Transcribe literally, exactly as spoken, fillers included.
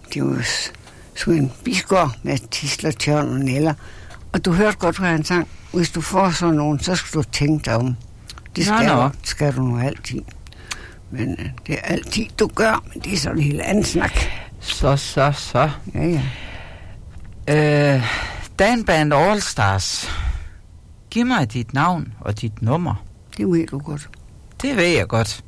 det var Svend Bisgaard med Tisler, Tjørn og Neller. Og du hørte godt, hvad han sang. Hvis du får sådan nogen, så skal du tænke dig om. Det skal, nå, nå. Du, skal du nu altid. Men øh, det er altid, du gør, men det er sådan en helt anden snak. Så, så, så. Ja, ja. Øh, Dan Band All Stars. Giv mig dit navn og dit nummer. Det ved du godt. Det ved jeg godt.